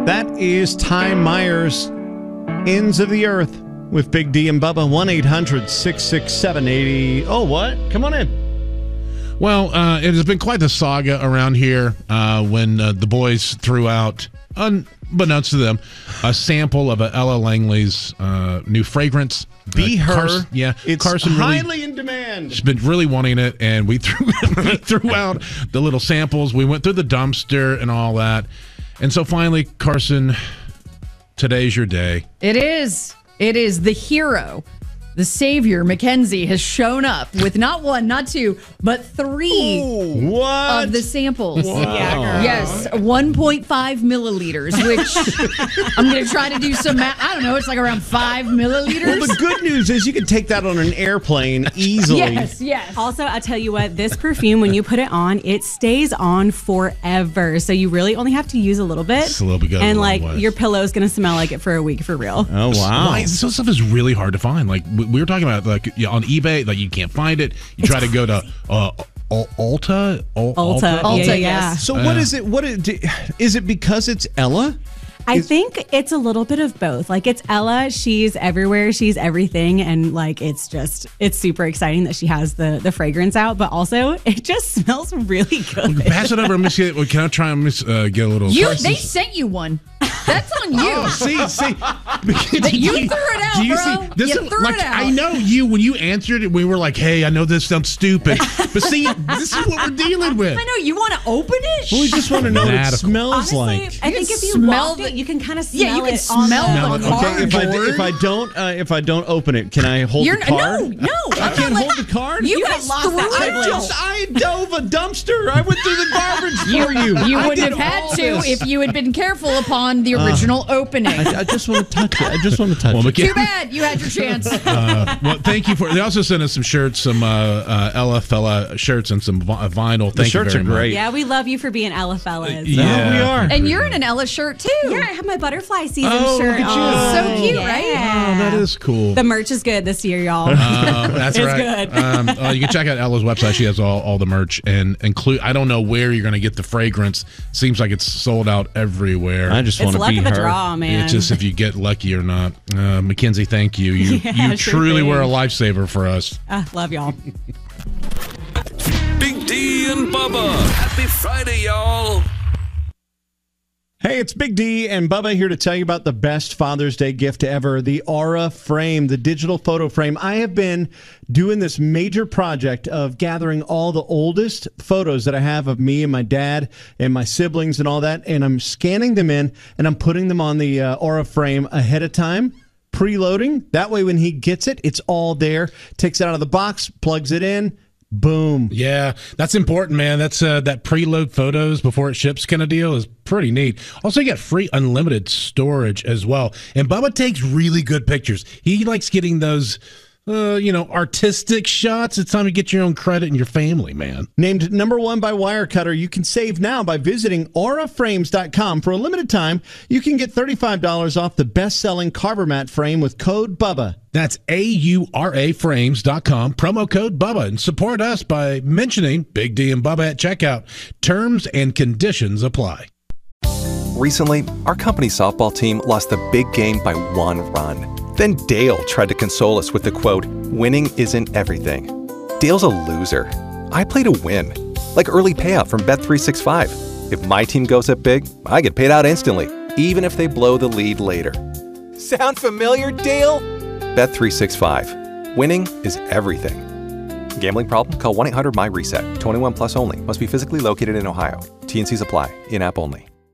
That is Ty Myers, Ends of the Earth, with Big D and Bubba. 1-800-667-80. Oh, what? Come on in. Well, it has been quite the saga around here when the boys threw out, unbeknownst to them, a sample of Ella Langley's new fragrance. Be Her. It's Carson highly in demand. She's been really wanting it, and we threw out the little samples. We went through the dumpster and all that. And so finally, Carson, today's your day. It is. It is the hero. The savior, Mackenzie, has shown up with not one, not two, but three of the samples. Wow. Yeah, yes, 1.5 milliliters, which I'm going to try to do some math. I don't know, it's like around 5 milliliters. Well, the good news is you can take that on an airplane easily. Yes. Also, I'll tell you what, this perfume, when you put it on, it stays on forever. So you really only have to use a little bit. It's a little bit good. And like your pillow's going to smell like it for a week for real. Oh, wow. This stuff is really hard to find. Like, we were talking about, like, on eBay, like, you can't find it. You try to go to Ulta. Yeah. So what is it? Is it because it's Ella? I think it's a little bit of both. Like, it's Ella, she's everywhere, she's everything, and like it's super exciting that she has the fragrance out, but also it just smells really good. Pass it over. Can I try and get a little? They sent you one. That's on you. Oh, see. You threw it out, do you bro. See, this You is, threw like, it out. I know you, when you answered it, we were like, hey, I know this sounds stupid. But see, this is what we're dealing with. I know. You want to open it? Well, we just want to know what it smells Honestly, like. I think if you smell smell it, you can kind of smell Yeah, you can it on smell the the card. Okay, if I don't open it, can I hold the card? No. I can't hold the card. You have guys lost threw that it privilege. out. I dove a dumpster. I went through the garbage for you. You I wouldn't did have had all to this. if you had been careful upon the original opening. I just want to touch it. Too bad you had your chance. Well, thank you for. They also sent us some shirts, some Ella Fella shirts, and some vinyl. The shirts are great. Yeah, we love you for being Ella fellas. Yeah, we are. And you're in an Ella shirt too. Yeah, I have my butterfly season Oh, shirt look at you. on. So cute, Yeah. right? Oh, that is cool. The merch is good this year, y'all. That's It's right. good. You can check out Ella's website. She has all the merch and include. I don't know where you're going to get the fragrance. Seems like it's sold out everywhere. I just It's want to luck be of the her. draw, man. It's just if you get lucky or not. Mackenzie, thank you. You Yeah, sure truly thing. were a lifesaver for us. Love y'all. Big D and Bubba. Happy Friday, y'all. Hey, it's Big D and Bubba here to tell you about the best Father's Day gift ever, the Aura Frame, the digital photo frame. I have been doing this major project of gathering all the oldest photos that I have of me and my dad and my siblings and all that, and I'm scanning them in, and I'm putting them on the Aura Frame ahead of time, preloading. That way when he gets it, it's all there. Takes it out of the box, plugs it in. Boom. Yeah, that's important, man. That's that preload photos before it ships kind of deal is pretty neat. Also, you get free unlimited storage as well. And Bubba takes really good pictures. He likes getting those, artistic shots. It's time to get your own credit and your family, man. Named #1 by Wirecutter, you can save now by visiting auraframes.com. For a limited time, you can get $35 off the best-selling Carver Mat frame with code BUBBA. That's auraframes.com, promo code BUBBA, and support us by mentioning Big D and Bubba at checkout. Terms and conditions apply. Recently, our company softball team lost the big game by 1 run. Then Dale tried to console us with the quote, "Winning isn't everything." Dale's a loser. I play to win, like early payout from Bet365. If my team goes up big, I get paid out instantly, even if they blow the lead later. Sound familiar, Dale? Bet365. Winning is everything. Gambling problem? Call 1-800-MY-RESET. 21 plus only. Must be physically located in Ohio. T&Cs apply. In-app only.